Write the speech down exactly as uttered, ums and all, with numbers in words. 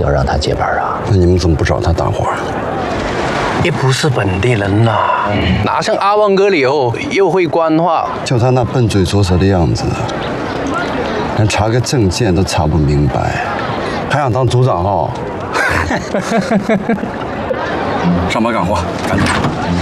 候让他接班啊？ 那你们怎么不找他搭伙？ 也不是本地人呐、啊，哪像阿旺哥里后又会官话， 就他那笨嘴拙舌的样子，连查个证件都查不明白，还想当组长哦？上班干活，赶紧。